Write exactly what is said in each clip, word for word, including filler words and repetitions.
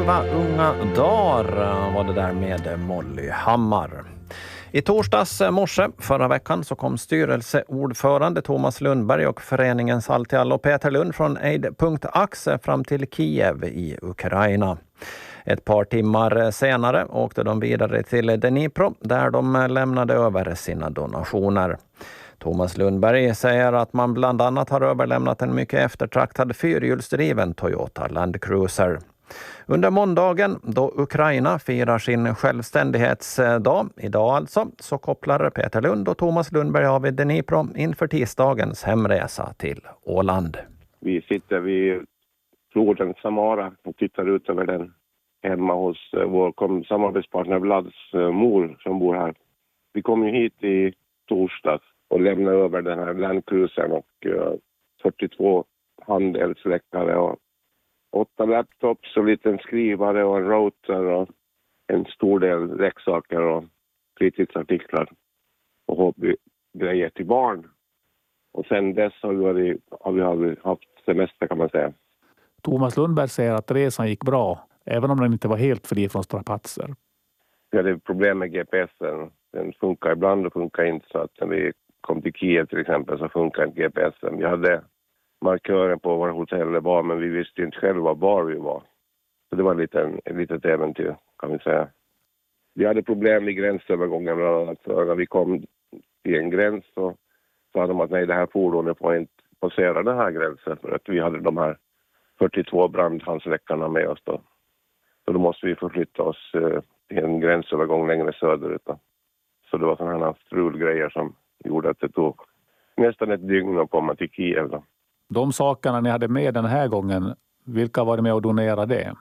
elva unga dagar var det där med Molly Hammar. I torsdags morse förra veckan så kom styrelseordförande Thomas Lundberg och föreningens Allt i allo Peter Lund från aid punkt axe fram till Kiev i Ukraina. Ett par timmar senare åkte de vidare till Dnipro där de lämnade över sina donationer. Thomas Lundberg säger att man bland annat har överlämnat en mycket eftertraktad fyrhjulsdriven Toyota Land Cruiser. Under måndagen då Ukraina firar sin självständighetsdag, idag alltså, så kopplar Peter Lund och Thomas Lundberg av i Dnipro inför tisdagens hemresa till Åland. Vi sitter vid floden Samara och tittar ut över den hemma hos vår samarbetspartner Vlads mor som bor här. Vi kom ju hit i torsdags och lämnade över den här Landcruisern och fyrtiotvå handelsläckare och åtta laptops och liten skrivare och en router och en stor del leksaker och fritidsartiklar och hobbygrejer till barn. Och sen dess har vi, har vi haft semester kan man säga. Thomas Lundberg säger att resan gick bra, även om den inte var helt fri från strapatser. Vi hade problem med G P S'en. Den funkar ibland och funkar inte, så att när vi kom till Kiev till exempel så funkar inte G P S'en. Vi hade markören på vår hotell var, men vi visste inte själva var vi var. Så det var lite en, ett litet äventyr kan vi säga. Vi hade problem med gränsövergången bland annat. Så när vi kom till en gräns så sa de att nej, det här fordonet får inte passera den här gränsen för att vi hade de här fyrtiotvå brandhandsläckarna med oss då. Så då måste vi förflytta oss eh, till en gränsövergång längre söderut då. Så det var sådana här strulgrejer som gjorde att det tog nästan ett dygn att komma till Kiev då. De sakerna ni hade med den här gången, vilka var det med att donera det?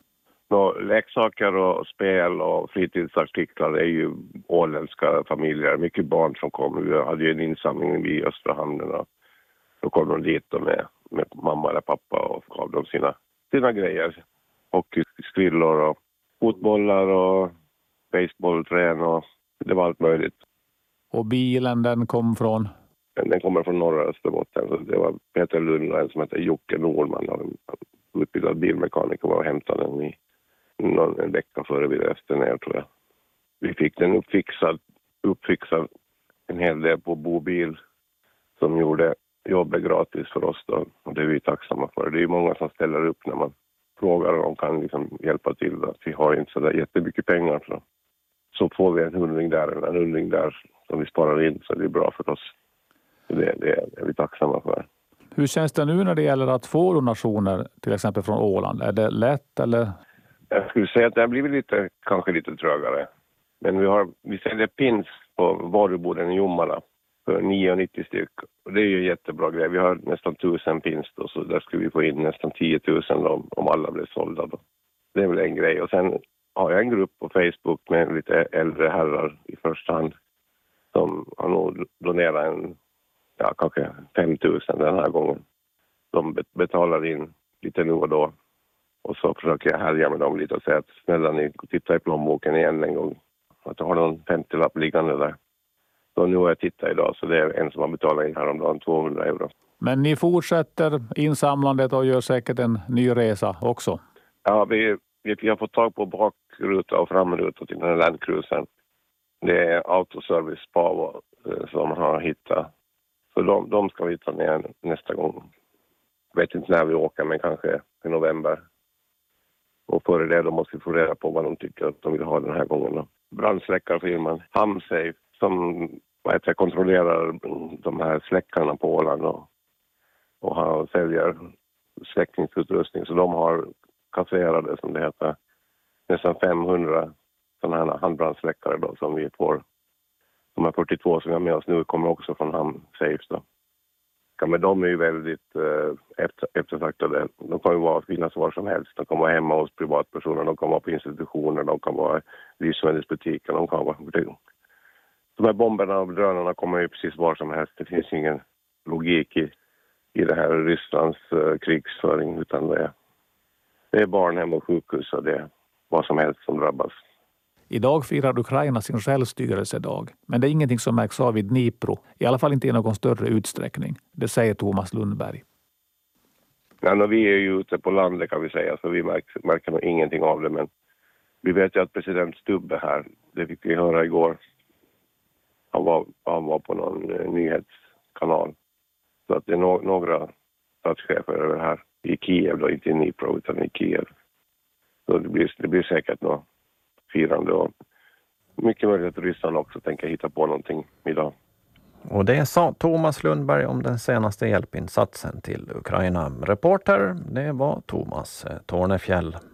Nå, leksaker och spel och fritidsartiklar är ju åländska familjer. Mycket barn som kom. Vi hade ju en insamling vid Östra hamnen och då kom de dit med, med mamma eller pappa och gav dem sina, sina grejer. Och skrillor och fotbollar och baseballträn och det var allt möjligt. Och bilen den kom från? Den kommer från norra Österbotten. Så det var Peter Lund och en som heter Jocke Norman. Han utbildad bilmekaniker och hämtade den i någon, en vecka före vi reste ner tror jag. Vi fick den uppfixad, uppfixad en hel del på Bobil som gjorde jobbet gratis för oss då. Och det är vi tacksamma för. Det är många som ställer upp när man frågar om de kan liksom hjälpa till. Då. Vi har inte så där jättemycket pengar. Så, så får vi en hundring där eller en hundring där som vi sparar in, så det är bra för oss. Det, det är vi tacksamma för. Hur känns det nu när det gäller att få donationer till exempel från Åland? Är det lätt eller? Jag skulle säga att det har blivit lite, kanske lite trögare. Men vi, har, vi säljer pins på varuboden i Jomala för nio nittio styck. Och det är ju en jättebra grej. Vi har nästan tusen pins då, så där skulle vi få in nästan tio tusen om, om alla blir sålda då. Det är väl en grej. Och sen har jag en grupp på Facebook med lite äldre herrar i första hand som har nog donerat en ja, kanske fem tusen den här gången. De betalar in lite nu och då. Och så försöker jag härja med dem lite och säga att snälla ni tittar i plånboken igen en gång. Att jag har någon femtio-lapp liggande där. Så nu har jag tittat idag, så det är en som har betalat in häromdagen tvåhundra euro. Men ni fortsätter insamlandet och gör säkert en ny resa också? Ja, vi, vi har fått tag på bakruta och framruta till den här Landcruisern. Det är Autoservice Pavo som man har hittat. Så de, de ska vi ta ner nästa gång. Jag vet inte när vi åker, men kanske i november. Och före det då måste vi få reda på vad de tycker att de vill ha den här gången. Då. Brandsläckarfirman Hamsafe som vad heter, kontrollerar de här släckarna på Åland och, och har, säljer släckningsutrustning. Så de har kasserade, som det heter, nästan femhundra sådana här handbrandsläckare då, som vi får. De här fyrtiotvå som vi har med oss nu kommer också från Hamsafe då. Men de är ju väldigt eh, efter, eftertraktade. De kan ju vara, finnas var som helst. De kan vara hemma hos privatpersoner, de kan vara på institutioner, de kan vara i livsmedelsbutiker, de kan vara... De här bomberna och drönarna kommer ju precis var som helst. Det finns ingen logik i, i det här Rysslands eh, krigsföring, utan det är, det är barnhem och sjukhus och det är vad som helst som drabbas. Idag firar Ukraina sin självstyrelsedag, men det är ingenting som märks av i Dnipro, i alla fall inte i någon större utsträckning. Det säger Thomas Lundberg. Ja, no, vi är ju ute på landet kan vi säga, så vi märker, märker nog ingenting av det. Men vi vet ju att president Stubbe här, det fick vi höra igår. Han var, han var på någon eh, nyhetskanal. Så att det är no, några statschefer över här i Kiev då, inte i Dnipro utan i Kiev. Så det blir, det blir säkert något firande och mycket möjligt att Ryssland också tänker hitta på någonting idag. Och det sa Thomas Lundberg om den senaste hjälpinsatsen till Ukraina. Reporter, det var Thomas Tornefjäll.